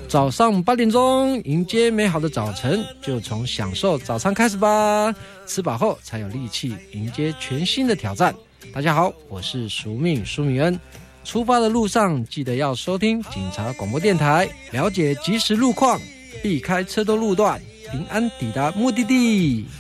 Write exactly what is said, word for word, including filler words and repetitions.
早上八点钟，迎接美好的早晨，就从享受早餐开始吧。吃饱后才有力气迎接全新的挑战。大家好，我是赎命苏米恩。出发的路上，记得要收听警察广播电台，了解即时路况，避开车多路段，平安抵达目的地。